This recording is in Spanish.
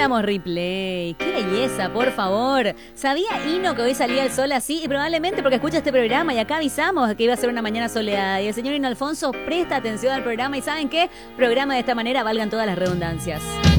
damos replay. ¡Qué belleza, por favor! ¿Sabía Ino que hoy salía el sol así? Y probablemente porque escucha este programa y acá avisamos que iba a ser una mañana soleada. Y el señor Ino Alfonso presta atención al programa y ¿saben qué? Programa de esta manera, valgan todas las redundancias.